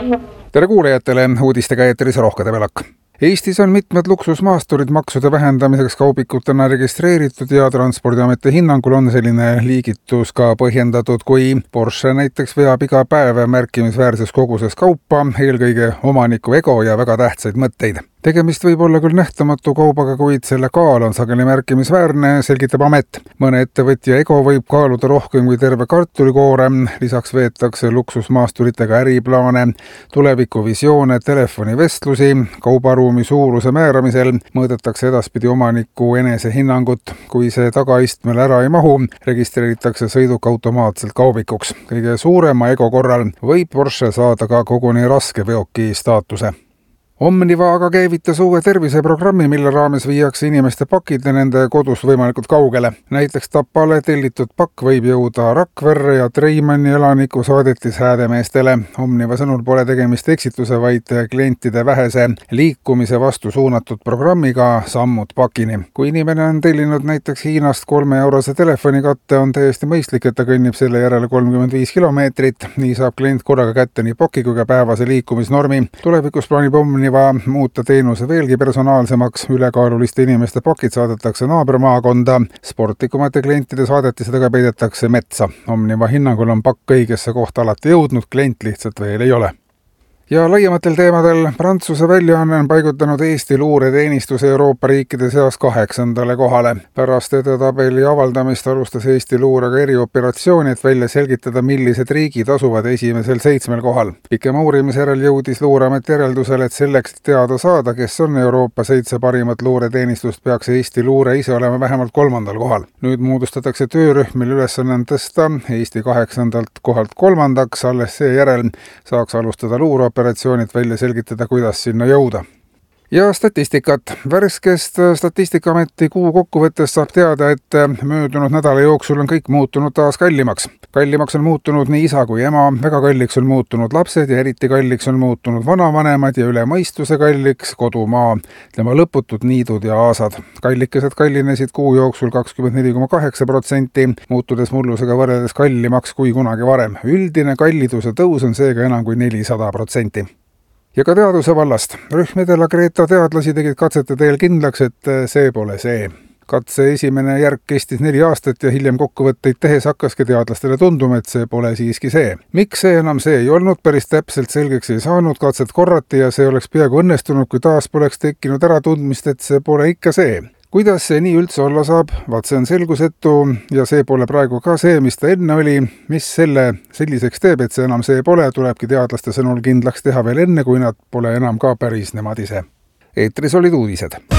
Tere kuulajatele, uudistega eetris Rohke Debelak. Eestis on mitmed luksusmaasturid maksude vähendamiseks kaubikutena registreeritud ja Transpordiameti hinnangul on selline liigitus ka põhjendatud, kui Porsche näiteks veab iga päev märkimisväärses koguses kaupa, eelkõige omaniku ego ja väga tähtsaid mõtteid. Tegemist võib olla küll nähtamatu kaubaga, kuid selle kaal on sageli märkimisväärne, selgitab amet. Mõne ettevõtja ego võib kaaluda rohkem kui terve kartulikoore, lisaks veetakse luksusmaasturitega äriplaane, tulevikuvisioone, telefonivestlusi, kaubaruumi suuruse määramisel mõõdetakse edaspidi omaniku enesehinnangut. Kui see tagaistmel ära ei mahu, registreeritakse sõiduk automaatselt kaubikuks. Kõige suurema ego korral võib Porsche saada ka koguni raske veoki staatuse. Omniva aga käivitas uue terviseprogrammi, mille raames viiakse inimeste pakid ja nende kodus võimalikult kaugele. Näiteks Tapale tellitud pakk võib jõuda Rakverre ja Treimanni elaniku saadetis Häädemeestele. Omniva sõnul pole tegemist eksituse, vaid klientide vähese liikumise vastu suunatud programmiga sammud pakini. Kui inimene on tellinud näiteks Hiinast 3-eurose telefonikatte, on täiesti mõistlik, et ta kõnnib selle järele 35 kilomeetrit. Nii saab klient korraga kätte nii paki kui ka päevase liikumisnormi. Tulevikus plaanib Omniva muuta teenuse veelgi personaalsemaks, ülekaaluliste inimeste pakid saadetakse naabermaakonda, sportlikumate klientide saadetised aga peidetakse metsa. Omniva hinnangul on pakk õigesse kohta alati jõudnud, klient lihtsalt veel ei ole. Ja laiematel teemadel Prantsuse väljaanne on paigutanud Eesti luureteenistuse Euroopa riikide seas 8. kohale. Pärast edetabeli avaldamist alustas Eesti luurega erioperatsiooni, et välja selgitada, millised riigid asuvad esimesel 7 kohal. Pikema uurimise järel jõudis Luureamet järeldusel, et selleks teada saada, kes on Euroopa 7 parimat luureteenistust, peaks Eesti luure ise olema vähemalt 3. kohal. Nüüd moodustatakse töörühm, mille ülesanne on tõsta Eesti 8. kohalt 3. alles seejärel saaks alustada luureoperatsioonid välja selgitada, kuidas sinna jõuda. Ja statistikat. Värskest Statistikaameti kuu kokkuvõttes saab teada, et möödunud nädala jooksul on kõik muutunud taas kallimaks. Kallimaks on muutunud nii isa kui ema, väga kalliks on muutunud lapsed ja eriti kalliks on muutunud vanavanemad ja üle mõistuse kalliks kodumaa, tema lõputud niidud ja aasad. Kallikesed kallinesid kuu jooksul 24,8%, muutudes mullusega võrreldes kallimaks kui kunagi varem. Üldine kalliduse tõus on seega enam kui 400%. Ja ka teaduse vallast. Rühmedel Greta teadlasi tegid katsete teel kindlaks, et see pole see. Katse esimene järg kestis 4 aastat ja hiljem kokkuvõtteid tehes hakkaski teadlastele tunduma, et see pole siiski see. Miks see enam see ei olnud, päris täpselt selgeks ei saanud, katset korrati ja see oleks peaaegu õnnestunud, kui taas poleks tekkinud äratundmist, et see pole ikka see. Kuidas see nii üldse olla saab? Vaat see on selgusetu ja see pole praegu ka see, mis ta enne oli. Mis selle selliseks teeb, et see enam see pole, tulebki teadlaste sõnul kindlaks teha veel enne, kui nad pole enam ka päris nemad ise. Eetris olid uudised.